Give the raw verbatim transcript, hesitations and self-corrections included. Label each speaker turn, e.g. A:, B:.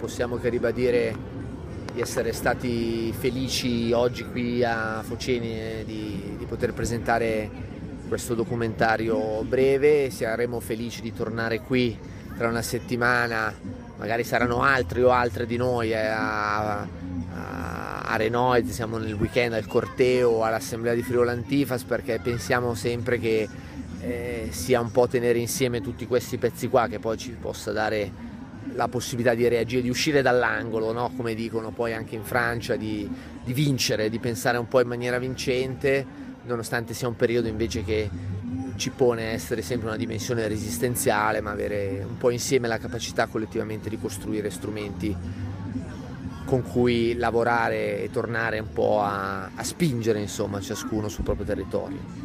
A: possiamo che ribadire di essere stati felici oggi qui a Foceni di, di poter presentare questo documentario breve. Saremo felici di tornare qui tra una settimana, magari saranno altri o altre di noi eh, a, a, a Renoid, siamo nel weekend al corteo, all'assemblea di Friuli Antifas, perché pensiamo sempre che eh, sia un po' tenere insieme tutti questi pezzi qua che poi ci possa dare la possibilità di reagire, di uscire dall'angolo, no? Come dicono poi anche in Francia, di, di vincere, di pensare un po' in maniera vincente, nonostante sia un periodo invece che ci pone a essere sempre una dimensione resistenziale, ma avere un po' insieme la capacità collettivamente di costruire strumenti con cui lavorare e tornare un po' a, a spingere, insomma, ciascuno sul proprio territorio.